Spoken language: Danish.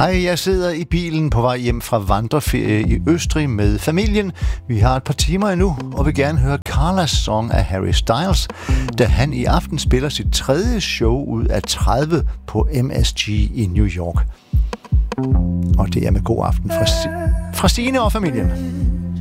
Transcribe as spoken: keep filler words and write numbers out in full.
Hej, jeg sidder i bilen på vej hjem fra vandreferie i Østrig med familien. Vi har et par timer endnu, og vil gerne høre Carlas sang af Harry Styles, da han i aften spiller sit tredje show ud af tredive på M S G i New York. Og det er med god aften fra, fra Signe og familien.